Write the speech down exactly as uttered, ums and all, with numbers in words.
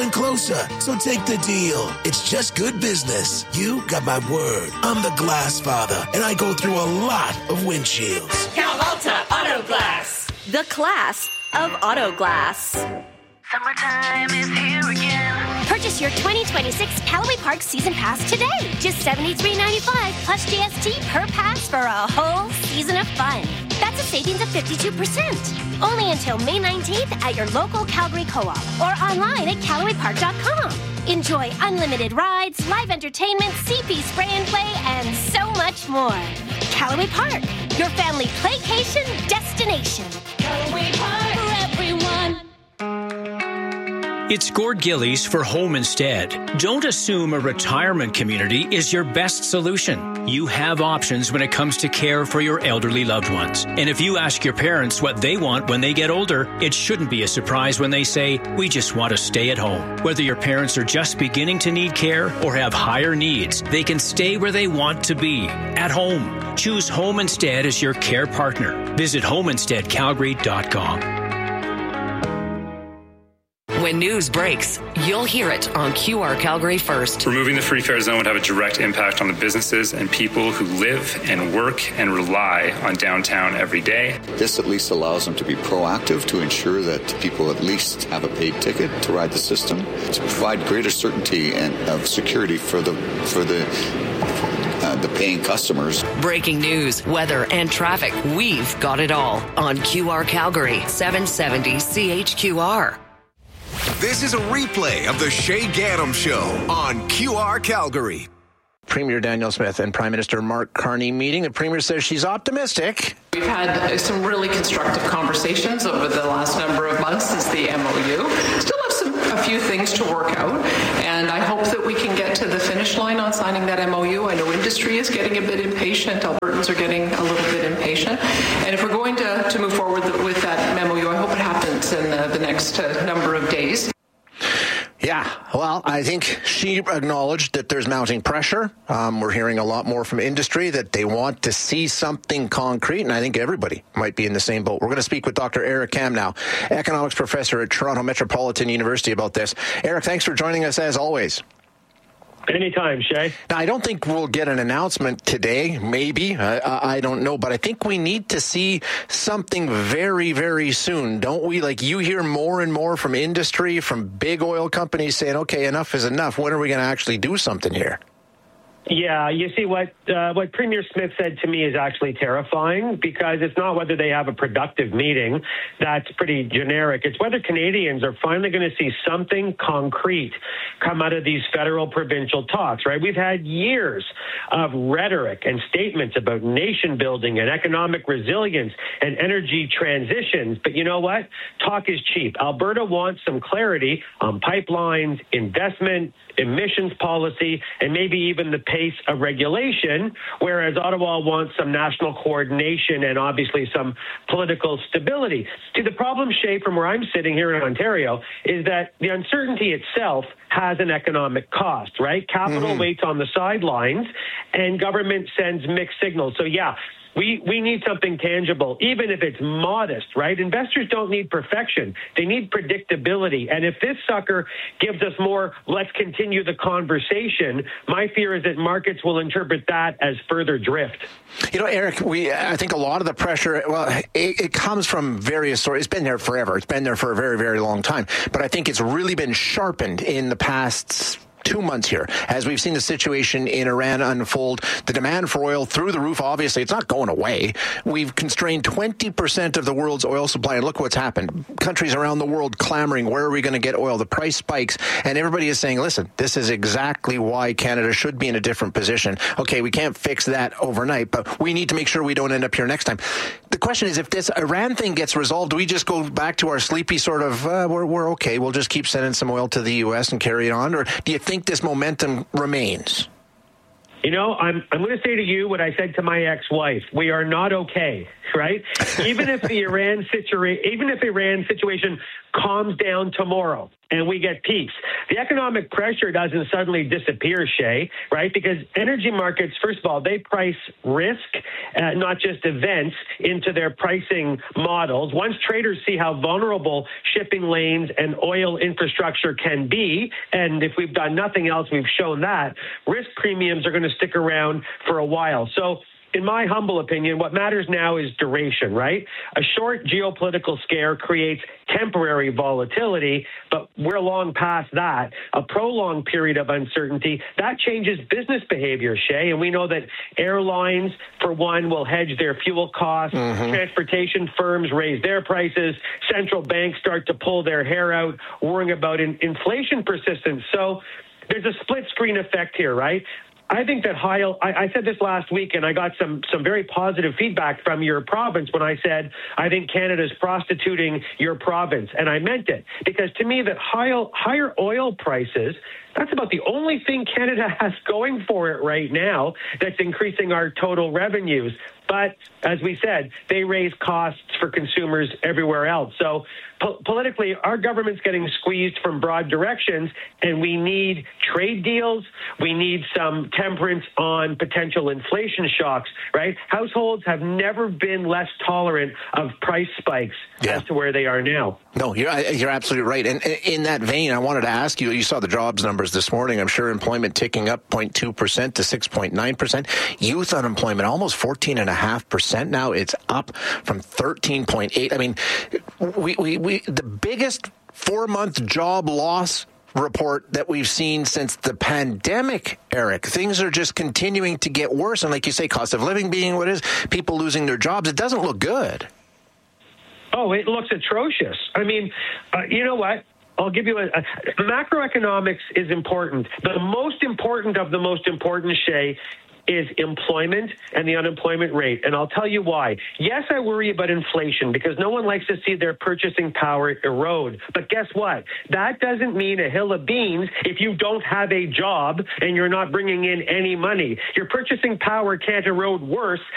and closer. So take the deal. It's just good business. You got my word. I'm the glass father, and I go through a lot of windshields. Cal Alta Auto Glass. The class of auto glass. Summertime is here again. Purchase your twenty twenty-six Callaway Park Season Pass today. Just seventy-three ninety-five plus G S T per pass for a whole season of fun. That's a savings of fifty-two percent. Only until May nineteenth at your local Calgary Co-op or online at Callaway Park dot com. Enjoy unlimited rides, live entertainment, C P spray and play, and so much more. Callaway Park, your family playcation destination. Callaway Park for everyone. It's Gord Gillies for Home Instead. Don't assume a retirement community is your best solution. You have options when it comes to care for your elderly loved ones. And if you ask your parents what they want when they get older, it shouldn't be a surprise when they say, we just want to stay at home. Whether your parents are just beginning to need care or have higher needs, they can stay where they want to be, at home. Choose Home Instead as your care partner. Visit home instead calgary dot com. When news breaks, you'll hear it on Q R Calgary first. Removing the free fare zone would have a direct impact on the businesses and people who live and work and rely on downtown every day. This at least allows them to be proactive to ensure that people at least have a paid ticket to ride the system, to provide greater certainty and of security for the for the uh, the paying customers. Breaking news, weather, and traffic. We've got it all on Q R Calgary, seven seventy C H Q R. This is a replay of the Shay Gaddam Show on Q R Calgary. Premier Danielle Smith and Prime Minister Mark Carney meeting. The Premier says she's optimistic. We've had some really constructive conversations over the last number of months since the M O U. Still have some, a few things to work out, and I hope that we can get to the finish line on signing that M O U. I know industry is getting a bit impatient. Albertans are getting a little bit impatient. And if we're going to, to move forward with that M O U, I hope it happens in the, the next uh, number of days. Yeah, well, I think she acknowledged that there's mounting pressure. Um, we're hearing a lot more from industry that they want to see something concrete, and I think everybody might be in the same boat. We're going to speak with Doctor Eric Kam now, economics professor at Toronto Metropolitan University, about this. Eric, thanks for joining us as always. Anytime, Shay. Now, I don't think we'll get an announcement today, maybe. I, I don't know, but I think we need to see something very, very soon, don't we? Like, you hear more and more from industry, from big oil companies saying, okay, enough is enough. When are we going to actually do something here? Yeah, you see, what uh, what Premier Smith said to me is actually terrifying, because it's not whether they have a productive meeting. That's pretty generic. It's whether Canadians are finally going to see something concrete come out of these federal provincial talks, right? We've had years of rhetoric and statements about nation building and economic resilience and energy transitions. But you know what? Talk is cheap. Alberta wants some clarity on pipelines, investment, emissions policy, and maybe even the pace of regulation, whereas Ottawa wants some national coordination and obviously some political stability. See, the problem, Shay, from where I'm sitting here in Ontario, is that the uncertainty itself has an economic cost, right? Capital mm-hmm. waits on the sidelines, and government sends mixed signals. So, yeah, We we need something tangible, even if it's modest, right? Investors don't need perfection. They need predictability. And if this sucker gives us more, let's continue the conversation, my fear is that markets will interpret that as further drift. You know, Eric, we I think a lot of the pressure, well, it, it comes from various sources. It's been there forever. It's been there for a very, very long time. But I think it's really been sharpened in the past two months here, as we've seen the situation in Iran unfold. The demand for oil through the roof, obviously, it's not going away. We've constrained twenty percent of the world's oil supply, and look what's happened. Countries around the world clamoring, where are we going to get oil? The price spikes, and everybody is saying, listen, this is exactly why Canada should be in a different position. Okay, we can't fix that overnight, but we need to make sure we don't end up here next time. The question is, if this Iran thing gets resolved, do we just go back to our sleepy sort of, uh, we're, we're okay, we'll just keep sending some oil to the U S and carry it on? Or do you think think this momentum remains? You know, I'm I'm going to say to you what I said to my ex-wife. We are not okay, right? Even if the Iran situation, even if Iran situation calms down tomorrow and we get peace, the economic pressure doesn't suddenly disappear, Shay, right? Because energy markets, first of all, they price risk, uh, not just events, into their pricing models. Once traders see how vulnerable shipping lanes and oil infrastructure can be, and if we've done nothing else, we've shown that, risk premiums are going to stick around for a while. So in my humble opinion, what matters now is duration, right? A short geopolitical scare creates temporary volatility, but we're long past that. A prolonged period of uncertainty, that changes business behavior, Shay, and we know that airlines, for one, will hedge their fuel costs, mm-hmm. transportation firms raise their prices, central banks start to pull their hair out, worrying about in- inflation persistence. So there's a split screen effect here, right? I think that high, I, I said this last week, and I got some, some very positive feedback from your province when I said, I think Canada's prostituting your province. And I meant it, because to me, that high, higher oil prices, that's about the only thing Canada has going for it right now that's increasing our total revenues. But as we said, they raise costs for consumers everywhere else. So po- politically, our government's getting squeezed from broad directions, and we need trade deals. We need some temperance on potential inflation shocks, right? Households have never been less tolerant of price spikes yeah. as to where they are now. No, you're you're absolutely right. And in that vein, I wanted to ask you, you saw the jobs numbers this morning. I'm sure employment ticking up zero point two percent to six point nine percent. Youth unemployment almost fourteen point five percent now. It's up from thirteen point eight. I mean, we, we, we the biggest four-month job loss report that we've seen since the pandemic, Eric. Things are just continuing to get worse. And like you say, cost of living being what it is, people losing their jobs, it doesn't look good. Oh, it looks atrocious. I mean, uh, you know what? I'll give you a, a macroeconomics is important. The most important of the most important, Shay, is employment and the unemployment rate. And I'll tell you why. Yes, I worry about inflation because no one likes to see their purchasing power erode. But guess what? That doesn't mean a hill of beans if you don't have a job and you're not bringing in any money. Your purchasing power can't erode worse